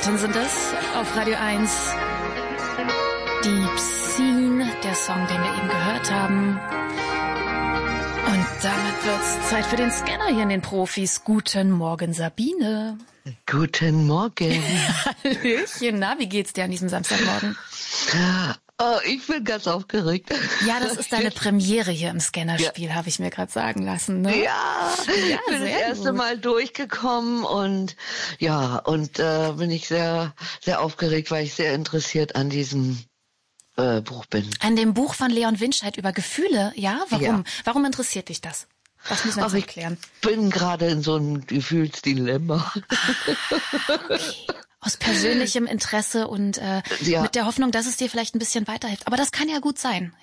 Schatten sind es auf Radio 1. Deep Scene, der Song, den wir eben gehört haben. Und damit wird's Zeit für den Scanner hier in den Profis. Guten Morgen, Sabine. Guten Morgen. Hallöchen, na, wie geht's dir an diesem Samstagmorgen? Oh, ich bin ganz aufgeregt. Ja, das ist deine Premiere hier im Scannerspiel, habe ich mir gerade sagen lassen. Ne? Ja, bin das erste Mal durchgekommen und bin ich sehr, sehr aufgeregt, weil ich sehr interessiert an diesem Buch bin. An dem Buch von Leon Winscheid über Gefühle, ja? Warum? Ja. Warum interessiert dich das? Das müssen wir jetzt erklären. Ich bin gerade in so einem Gefühlsdilemma. Okay. Aus persönlichem Interesse und mit der Hoffnung, dass es dir vielleicht ein bisschen weiterhilft. Aber das kann ja gut sein.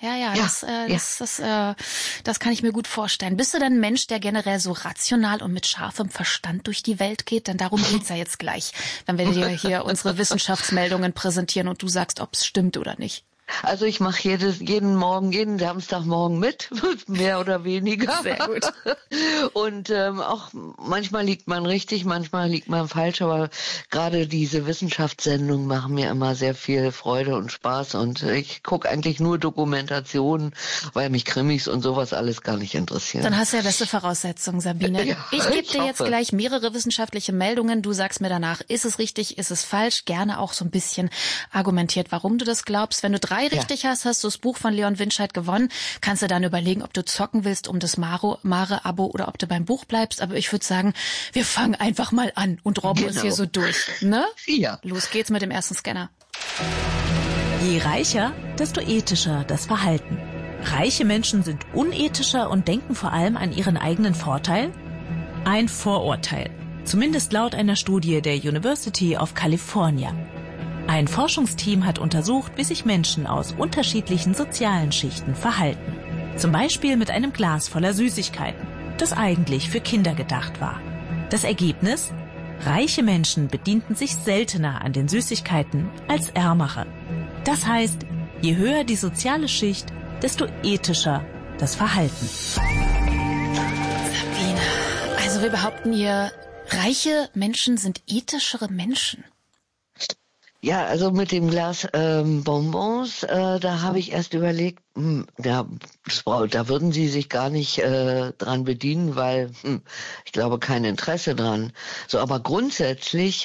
Das kann ich mir gut vorstellen. Bist du denn ein Mensch, der generell so rational und mit scharfem Verstand durch die Welt geht? Denn darum geht's ja jetzt gleich, wenn wir dir hier unsere Wissenschaftsmeldungen präsentieren und du sagst, ob es stimmt oder nicht. Also ich mache jeden Samstagmorgen mit, mehr oder weniger. Sehr gut. Und auch manchmal liegt man richtig, manchmal liegt man falsch, aber gerade diese Wissenschaftssendungen machen mir immer sehr viel Freude und Spaß und ich gucke eigentlich nur Dokumentationen, weil mich Krimis und sowas alles gar nicht interessieren. Dann hast du ja beste Voraussetzungen, Sabine. Ja, ich gebe dir jetzt gleich mehrere wissenschaftliche Meldungen. Du sagst mir danach, ist es richtig, ist es falsch? Gerne auch so ein bisschen argumentiert, warum du das glaubst. Wenn du 3 richtig hast du das Buch von Leon Winscheid gewonnen. Kannst du dann überlegen, ob du zocken willst um das Mare-Abo oder ob du beim Buch bleibst. Aber ich würde sagen, wir fangen einfach mal an und robben uns hier so durch. Ne? Ja. Los geht's mit dem ersten Scanner. Je reicher, desto ethischer das Verhalten. Reiche Menschen sind unethischer und denken vor allem an ihren eigenen Vorteil? Ein Vorurteil. Zumindest laut einer Studie der University of California. Ein Forschungsteam hat untersucht, wie sich Menschen aus unterschiedlichen sozialen Schichten verhalten. Zum Beispiel mit einem Glas voller Süßigkeiten, das eigentlich für Kinder gedacht war. Das Ergebnis? Reiche Menschen bedienten sich seltener an den Süßigkeiten als ärmere. Das heißt, je höher die soziale Schicht, desto ethischer das Verhalten. Sabine, also wir behaupten hier, reiche Menschen sind ethischere Menschen. Ja, also mit dem Glas Bonbons, da habe ich erst überlegt, da würden sie sich gar nicht dran bedienen, weil ich glaube kein Interesse dran. So, aber grundsätzlich,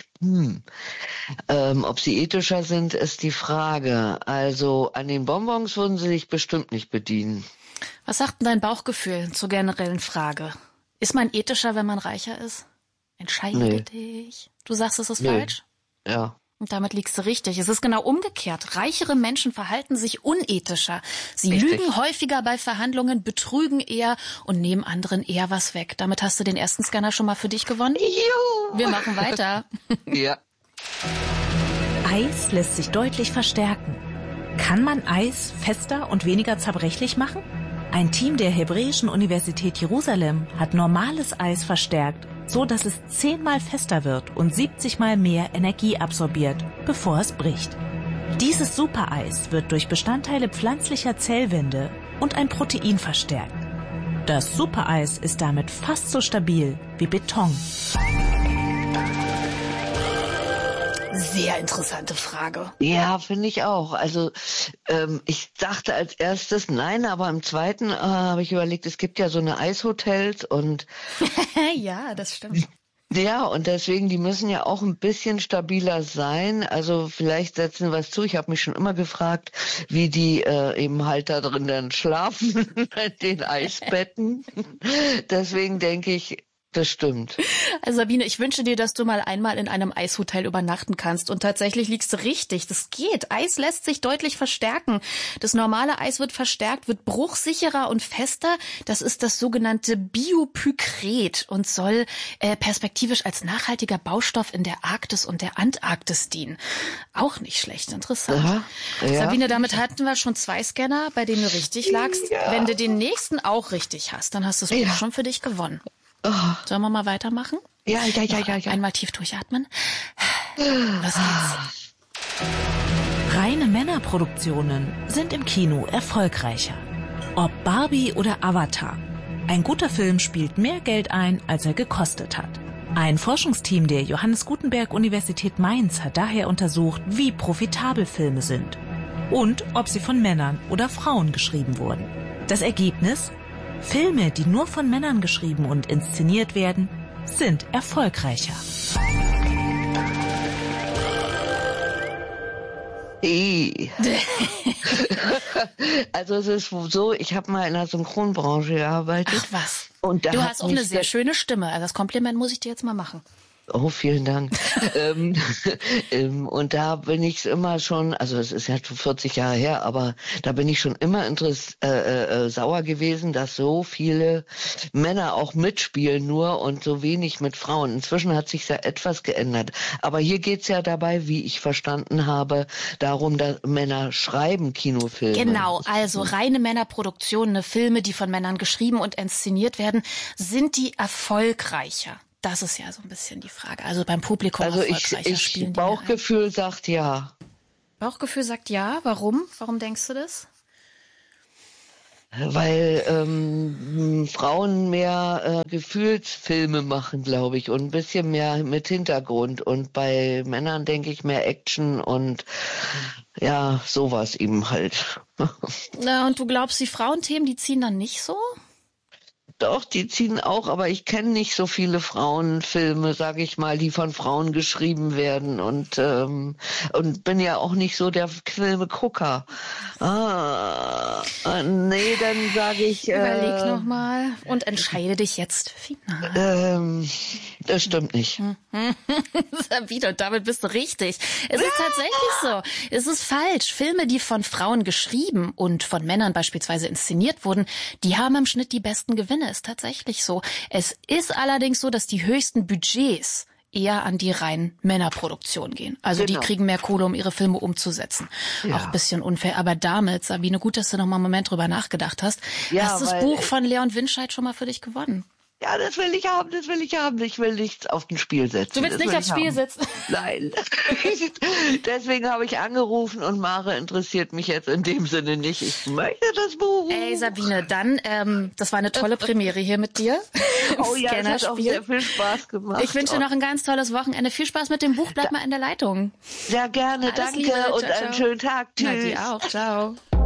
ob sie ethischer sind, ist die Frage. Also an den Bonbons würden sie sich bestimmt nicht bedienen. Was sagt denn dein Bauchgefühl zur generellen Frage? Ist man ethischer, wenn man reicher ist? Entscheide dich. Du sagst, es ist falsch? Ja. Und damit liegst du richtig. Es ist genau umgekehrt. Reichere Menschen verhalten sich unethischer. Sie Richtig. lügen häufiger bei Verhandlungen, betrügen eher und nehmen anderen eher was weg. Damit hast du den ersten Scanner schon mal für dich gewonnen. Juhu. Wir machen weiter. Ja. Eis lässt sich deutlich verstärken. Kann man Eis fester und weniger zerbrechlich machen? Ein Team der Hebräischen Universität Jerusalem hat normales Eis verstärkt, so dass es 10-mal fester wird und 70-mal mehr Energie absorbiert, bevor es bricht. Dieses Supereis wird durch Bestandteile pflanzlicher Zellwände und ein Protein verstärkt. Das Supereis ist damit fast so stabil wie Beton. Sehr interessante Frage. Ja, finde ich auch. Also ich dachte als erstes nein, aber im zweiten habe ich überlegt, es gibt ja so eine Eishotels und ja, das stimmt. ja, und deswegen, die müssen ja auch ein bisschen stabiler sein. Also vielleicht setzen wir was zu. Ich habe mich schon immer gefragt, wie die eben halt da drin dann schlafen, in den Eisbetten. Deswegen denke ich, das stimmt. Also Sabine, ich wünsche dir, dass du mal einmal in einem Eishotel übernachten kannst. Und tatsächlich liegst du richtig. Das geht. Eis lässt sich deutlich verstärken. Das normale Eis wird verstärkt, wird bruchsicherer und fester. Das ist das sogenannte Biopykret und soll perspektivisch als nachhaltiger Baustoff in der Arktis und der Antarktis dienen. Auch nicht schlecht. Interessant. Aha, ja. Sabine, damit hatten wir schon 2 Scanner, bei denen du richtig lagst. Ja. Wenn du den nächsten auch richtig hast, dann hast du das Buch schon für dich gewonnen. Oh. Sollen wir mal weitermachen? Ja. Einmal tief durchatmen. Los geht's. Reine Männerproduktionen sind im Kino erfolgreicher. Ob Barbie oder Avatar. Ein guter Film spielt mehr Geld ein, als er gekostet hat. Ein Forschungsteam der Johannes Gutenberg Universität Mainz hat daher untersucht, wie profitabel Filme sind und ob sie von Männern oder Frauen geschrieben wurden. Das Ergebnis? Filme, die nur von Männern geschrieben und inszeniert werden, sind erfolgreicher. Also es ist so, ich habe mal in der Synchronbranche gearbeitet. Ach was. Und da du hast auch eine sehr schöne Stimme. Also das Kompliment muss ich dir jetzt mal machen. Oh, vielen Dank. Und da bin ich immer schon, also es ist ja 40 Jahre her, aber da bin ich schon immer sauer gewesen, dass so viele Männer auch mitspielen nur und so wenig mit Frauen. Inzwischen hat sich ja etwas geändert. Aber hier geht's ja dabei, wie ich verstanden habe, darum, dass Männer schreiben Kinofilme. Genau, also reine Männerproduktionen, Filme, die von Männern geschrieben und inszeniert werden, sind die erfolgreicher? Das ist ja so ein bisschen die Frage. Also beim Publikum erfolgreicher spielen die. Bauchgefühl sagt ja. Bauchgefühl sagt ja. Warum? Warum denkst du das? Weil Frauen mehr Gefühlsfilme machen, glaube ich, und ein bisschen mehr mit Hintergrund. Und bei Männern denke ich mehr Action und ja, sowas eben halt. Na, und du glaubst, die Frauenthemen, die ziehen dann nicht so? Doch, die ziehen auch, aber ich kenne nicht so viele Frauenfilme, sage ich mal, die von Frauen geschrieben werden und bin ja auch nicht so der Filmegucker. Nee, dann sage ich... Überleg nochmal und entscheide dich jetzt final. Das stimmt nicht. Sabine, und damit bist du richtig. Es ist tatsächlich so. Es ist falsch. Filme, die von Frauen geschrieben und von Männern beispielsweise inszeniert wurden, die haben im Schnitt die besten Gewinne. Ist tatsächlich so. Es ist allerdings so, dass die höchsten Budgets eher an die reinen Männerproduktion gehen. Also die kriegen mehr Kohle, um ihre Filme umzusetzen. Ja. Auch ein bisschen unfair. Aber damit, Sabine, gut, dass du noch mal einen Moment drüber nachgedacht hast. Ja, hast du das Buch von Leon Winscheid schon mal für dich gewonnen? Ja, das will ich haben, das will ich haben. Ich will nichts auf den Spiel setzen. Du willst nicht aufs Spiel setzen? Nein. Deswegen habe ich angerufen und Mare interessiert mich jetzt in dem Sinne nicht. Ich möchte das Buch. Ey, Sabine, dann, das war eine tolle Premiere hier mit dir. Oh ja, das hat auch sehr viel Spaß gemacht. Ich wünsche dir noch ein ganz tolles Wochenende. Viel Spaß mit dem Buch. Bleib mal in der Leitung. Sehr gerne, Alles danke Liebe. und Ciao, einen schönen Tag. Tschüss. Na, dir auch. Ciao.